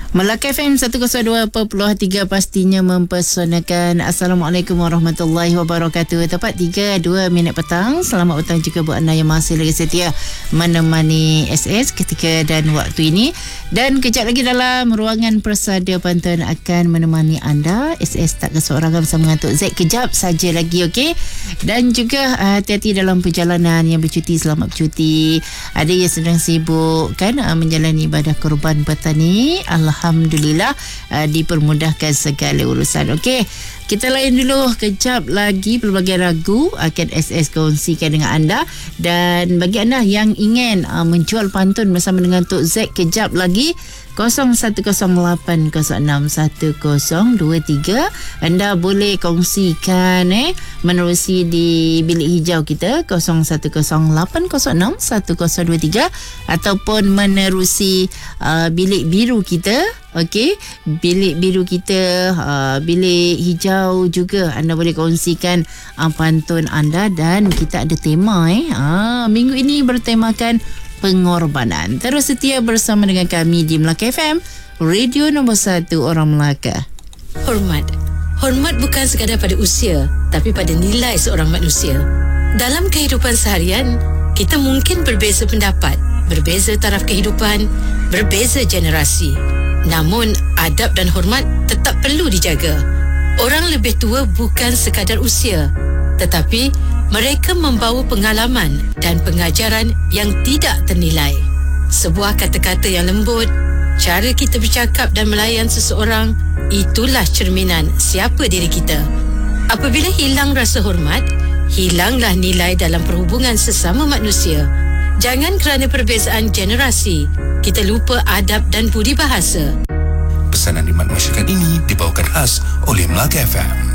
Melaka FM 102.3 pastinya mempesonakan. Assalamualaikum warahmatullahi wabarakatuh. Tepat 3:02 petang. Selamat petang juga buat anda yang masih lagi setia menemani SS ketika dan waktu ini. Dan kejap lagi dalam ruangan Persada Pantun akan menemani anda. SS tak keseorangan bersama dengan Tok Z. Kejap saja lagi, okey. Dan juga hati-hati dalam perjalanan yang bercuti. Selamat bercuti. Ada yang sedang sibuk kan menjalani ibadah kurban petani. Alhamdulillah dipermudahkan segala urusan. Okey, kita layan dulu. Kejap lagi pelbagai lagu akan SS kongsikan dengan anda. Dan bagi anda yang ingin menjual pantun bersama dengan Tok Z, kejap lagi 0108061023. Anda boleh kongsikan menerusi di bilik hijau kita 0108061023 ataupun menerusi bilik biru kita. Okey, bilik biru kita, bilik hijau juga anda boleh kongsikan pantun anda. Dan kita ada tema minggu ini bertemakan pengorbanan. Terus setia bersama dengan kami di Melaka FM, radio nombor 1 orang Melaka. Hormat. Hormat bukan sekadar pada usia, tapi pada nilai seorang manusia. Dalam kehidupan seharian, kita mungkin berbeza pendapat, berbeza taraf kehidupan, berbeza generasi. Namun, adab dan hormat tetap perlu dijaga. Orang lebih tua bukan sekadar usia, tetapi mereka membawa pengalaman dan pengajaran yang tidak ternilai. Sebuah kata-kata yang lembut, cara kita bercakap dan melayan seseorang, itulah cerminan siapa diri kita. Apabila hilang rasa hormat, hilanglah nilai dalam perhubungan sesama manusia. Jangan kerana perbezaan generasi, kita lupa adab dan budi bahasa. Pesanan di masyarakat ini dibawakan khas oleh Melaka FM.